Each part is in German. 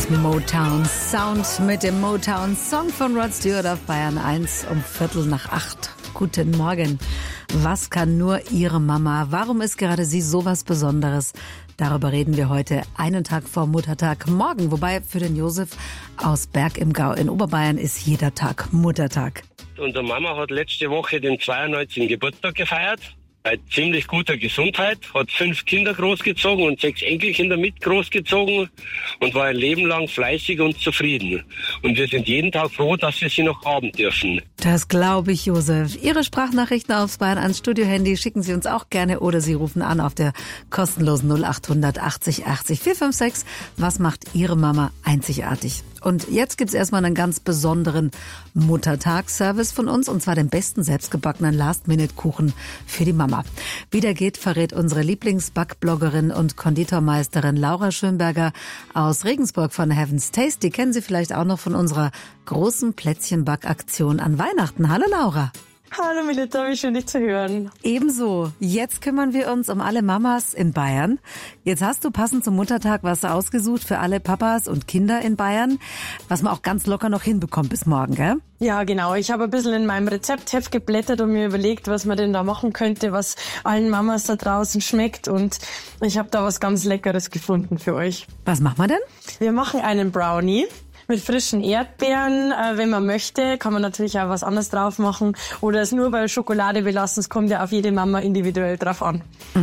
Motown Sound mit dem Motown Song von Rod Stewart auf Bayern 1 um 7:45. Guten Morgen. Was kann nur Ihre Mama? Warum ist gerade sie sowas Besonderes? Darüber reden wir heute, einen Tag vor Muttertag morgen. Wobei für den Josef aus Berg im Gau in Oberbayern ist jeder Tag Muttertag. Unsere Mama hat letzte Woche den 92. Geburtstag gefeiert. Bei ziemlich guter Gesundheit, hat 5 Kinder großgezogen und 6 Enkelkinder mit großgezogen und war ein Leben lang fleißig und zufrieden. Und wir sind jeden Tag froh, dass wir sie noch haben dürfen. Das glaube ich, Josef. Ihre Sprachnachrichten aufs Bayern 1 Studio-Handy schicken Sie uns auch gerne oder Sie rufen an auf der kostenlosen 0800 80 80 456. Was macht Ihre Mama einzigartig? Und jetzt gibt's erstmal einen ganz besonderen Muttertagsservice von uns, und zwar den besten selbstgebackenen Last-Minute-Kuchen für die Mama. Wie der geht, verrät unsere Lieblingsbackbloggerin und Konditormeisterin Laura Schönberger aus Regensburg von Heaven's Taste. Die kennen Sie vielleicht auch noch von unserer großen Plätzchenbackaktion an Weihnachten. Hallo Laura. Hallo Melita, wie schön dich zu hören. Ebenso. Jetzt kümmern wir uns um alle Mamas in Bayern. Jetzt hast du passend zum Muttertag was ausgesucht für alle Papas und Kinder in Bayern, was man auch ganz locker noch hinbekommt bis morgen, gell? Ja, genau. Ich habe ein bisschen in meinem Rezeptheft geblättert und mir überlegt, was man denn da machen könnte, was allen Mamas da draußen schmeckt. Und ich habe da was ganz Leckeres gefunden für euch. Was machen wir denn? Wir machen einen Brownie mit frischen Erdbeeren. Wenn man möchte, kann man natürlich auch was anderes drauf machen oder es nur bei Schokolade belassen. Es kommt ja auf jede Mama individuell drauf an.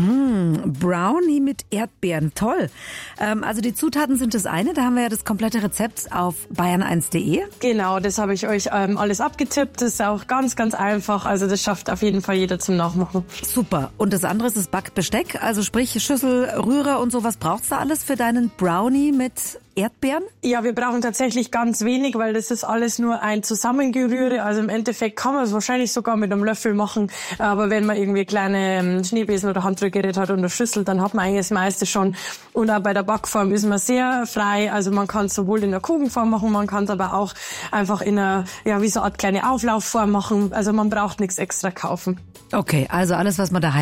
Brownie mit Erdbeeren, toll. Also die Zutaten sind das eine, da haben wir ja das komplette Rezept auf bayern1.de. Genau, das habe ich euch alles abgetippt. Das ist auch ganz, ganz einfach. Also das schafft auf jeden Fall jeder zum Nachmachen. Super. Und das andere ist das Backbesteck, also sprich Schüssel, Rührer und so. Was brauchst du alles für deinen Brownie mit Erdbeeren? Ja, wir brauchen tatsächlich ganz wenig, weil das ist alles nur ein Zusammengerühre. Also im Endeffekt kann man es wahrscheinlich sogar mit einem Löffel machen. Aber wenn man irgendwie kleine Schneebesen oder Handrührgerät hat und eine Schüssel, dann hat man eigentlich das meiste schon. Und auch bei der Backform ist man sehr frei. Also man kann es sowohl in der Kuchenform machen, man kann es aber auch einfach in einer, ja, wie so eine Art kleine Auflaufform machen. Also man braucht nichts extra kaufen. Okay, also alles, was man daheim